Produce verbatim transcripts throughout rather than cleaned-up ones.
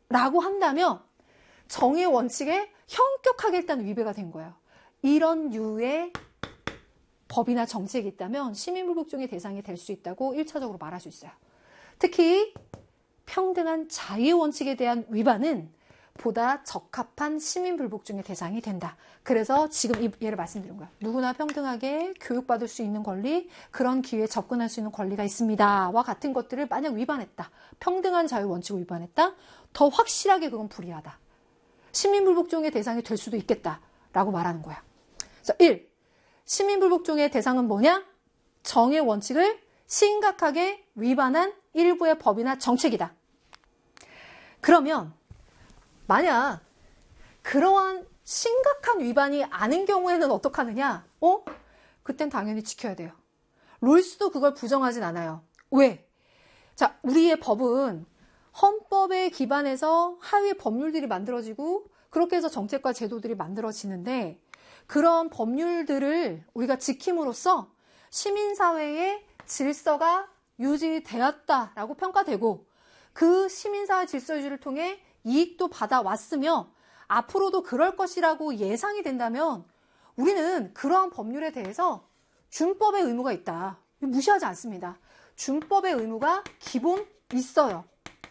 라고 한다면 정의의 원칙에 현격하게 일단 위배가 된 거예요. 이런 류의 법이나 정책이 있다면 시민불복종의 대상이 될 수 있다고 일차적으로 말할 수 있어요. 특히 평등한 자유의 원칙에 대한 위반은 보다 적합한 시민불복종의 대상이 된다. 그래서 지금 이 예를 말씀드린 거야. 누구나 평등하게 교육받을 수 있는 권리, 그런 기회에 접근할 수 있는 권리가 있습니다. 와 같은 것들을 만약 위반했다. 평등한 자유 원칙을 위반했다. 더 확실하게 그건 불이하다. 시민불복종의 대상이 될 수도 있겠다라고 말하는 거야. 그래서 일. 시민불복종의 대상은 뭐냐? 정의 원칙을 심각하게 위반한 일부의 법이나 정책이다. 그러면 만약 그러한 심각한 위반이 아닌 경우에는 어떡하느냐? 어? 그땐 당연히 지켜야 돼요. 롤스도 그걸 부정하진 않아요. 왜? 자, 우리의 법은 헌법에 기반해서 하위 법률들이 만들어지고 그렇게 해서 정책과 제도들이 만들어지는데 그런 법률들을 우리가 지킴으로써 시민사회의 질서가 유지되었다라고 평가되고 그 시민사회 질서 유지를 통해 이익도 받아왔으며 앞으로도 그럴 것이라고 예상이 된다면 우리는 그러한 법률에 대해서 준법의 의무가 있다. 무시하지 않습니다. 준법의 의무가 기본 있어요.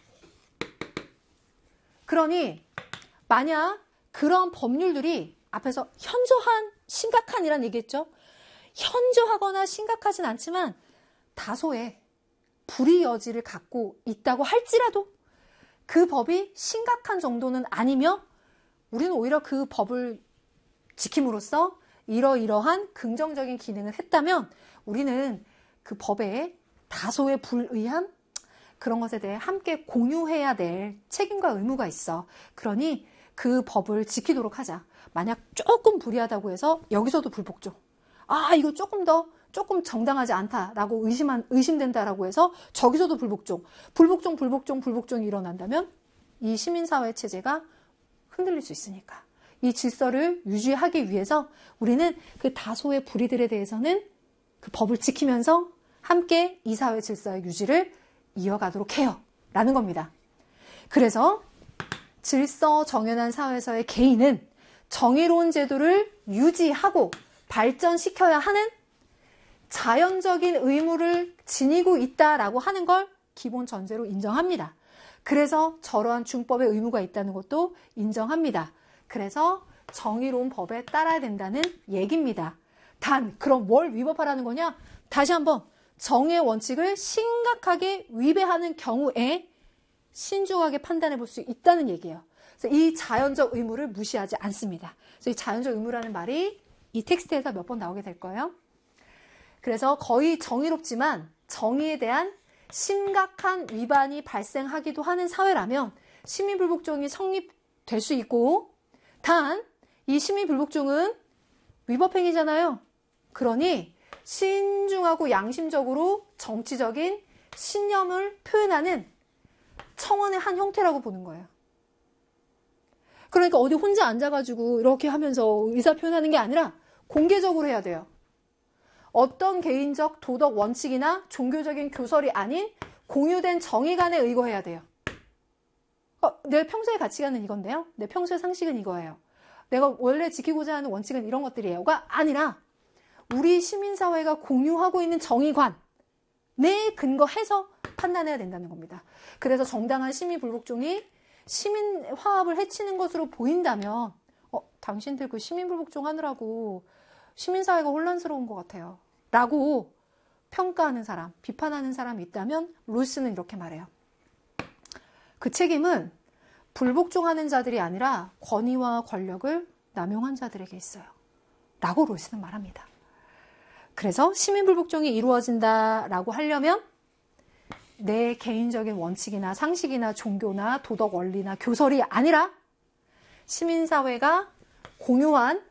그러니 만약 그런 법률들이 앞에서 현저한, 심각한이란 얘기했죠. 현저하거나 심각하진 않지만 다소의 불이의 여지를 갖고 있다고 할지라도 그 법이 심각한 정도는 아니며 우리는 오히려 그 법을 지킴으로써 이러이러한 긍정적인 기능을 했다면 우리는 그 법에 다소의 불의함 그런 것에 대해 함께 공유해야 될 책임과 의무가 있어. 그러니 그 법을 지키도록 하자. 만약 조금 불이하다고 해서 여기서도 불복종. 아, 이거 조금 더 조금 정당하지 않다라고 의심한, 의심된다라고 해서 저기서도 불복종. 불복종, 불복종, 불복종이 일어난다면 이 시민사회 체제가 흔들릴 수 있으니까. 이 질서를 유지하기 위해서 우리는 그 다소의 불의들에 대해서는 그 법을 지키면서 함께 이 사회 질서의 유지를 이어가도록 해요. 라는 겁니다. 그래서 질서 정연한 사회에서의 개인은 정의로운 제도를 유지하고 발전시켜야 하는 자연적인 의무를 지니고 있다라고 하는 걸 기본 전제로 인정합니다. 그래서 저러한 준법의 의무가 있다는 것도 인정합니다. 그래서 정의로운 법에 따라야 된다는 얘기입니다. 단, 그럼 뭘 위법하라는 거냐? 다시 한번 정의의 원칙을 심각하게 위배하는 경우에 신중하게 판단해 볼 수 있다는 얘기예요. 그래서 이 자연적 의무를 무시하지 않습니다. 그래서 이 자연적 의무라는 말이 이 텍스트에서 몇 번 나오게 될 거예요. 그래서 거의 정의롭지만 정의에 대한 심각한 위반이 발생하기도 하는 사회라면 시민불복종이 성립될 수 있고 단, 이 시민불복종은 위법행위잖아요. 그러니 신중하고 양심적으로 정치적인 신념을 표현하는 청원의 한 형태라고 보는 거예요. 그러니까 어디 혼자 앉아가지고 이렇게 하면서 의사 표현하는 게 아니라 공개적으로 해야 돼요. 어떤 개인적 도덕 원칙이나 종교적인 교설이 아닌 공유된 정의관에 의거해야 돼요. 어, 내 평소의 가치관은 이건데요. 내 평소의 상식은 이거예요. 내가 원래 지키고자 하는 원칙은 이런 것들이에요가 아니라 우리 시민사회가 공유하고 있는 정의관에 근거해서 판단해야 된다는 겁니다. 그래서 정당한 시민불복종이 시민 화합을 해치는 것으로 보인다면 어, 당신들 그 시민불복종 하느라고 시민사회가 혼란스러운 것 같아요. 라고 평가하는 사람, 비판하는 사람이 있다면 롤스는 이렇게 말해요. 그 책임은 불복종하는 자들이 아니라 권위와 권력을 남용한 자들에게 있어요. 라고 롤스는 말합니다. 그래서 시민불복종이 이루어진다라고 하려면 내 개인적인 원칙이나 상식이나 종교나 도덕 원리나 교설이 아니라 시민사회가 공유한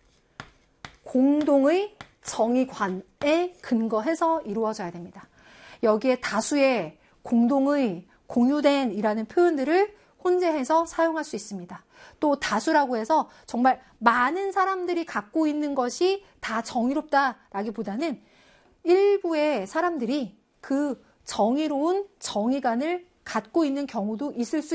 공동의 정의관에 근거해서 이루어져야 됩니다. 여기에 다수의 공동의, 공유된 이라는 표현들을 혼재해서 사용할 수 있습니다. 또 다수라고 해서 정말 많은 사람들이 갖고 있는 것이 다 정의롭다라기보다는 일부의 사람들이 그 정의로운 정의관을 갖고 있는 경우도 있을 수